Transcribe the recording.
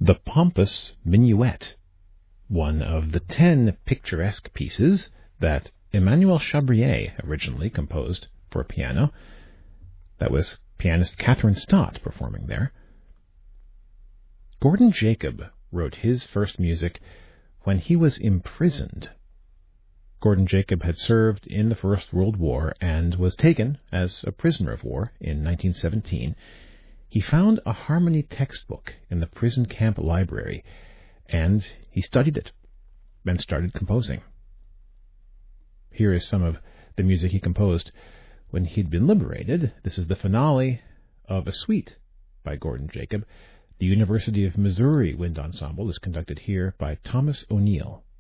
The Pompous Minuet, one of the 10 picturesque pieces that Emmanuel Chabrier originally composed for piano. That was pianist Catherine Stott performing there. Gordon Jacob wrote his first music when he was imprisoned. Gordon Jacob had served in the First World War and was taken as a prisoner of war in 1917. He found a harmony textbook in the prison camp library, and he studied it and started composing. Here is some of the music he composed when he'd been liberated. This is the finale of a suite by Gordon Jacob. The University of Missouri Wind Ensemble is conducted here by Thomas O'Neill.